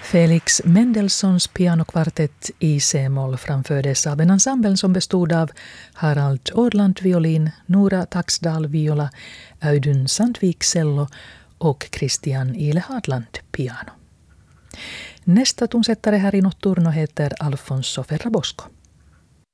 Felix Mendelssohns pianokvartett i C-moll framfördes av en ensemble som bestod av Harald Årland violin, Nora Taxdal viola, Audun Sandvik cello och Christian Ile Hadland piano. Nästa tonsättare här i Notturno heter Alfonso Ferrabosco.